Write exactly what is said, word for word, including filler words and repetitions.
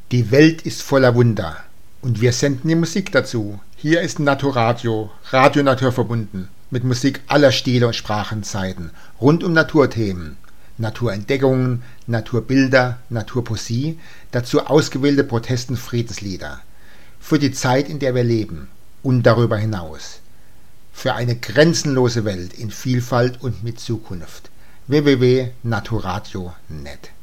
Die Welt ist voller Wunder und wir senden die Musik dazu. Hier ist Naturradio, Radio Natur verbunden, mit Musik aller Stile und Sprachenzeiten, rund um Naturthemen, Naturentdeckungen, Naturbilder, Naturpoesie, dazu ausgewählte Protest- und Friedenslieder. Für die Zeit, in der wir leben und darüber hinaus. Für eine grenzenlose Welt in Vielfalt und mit Zukunft. w w w punkt naturradio punkt net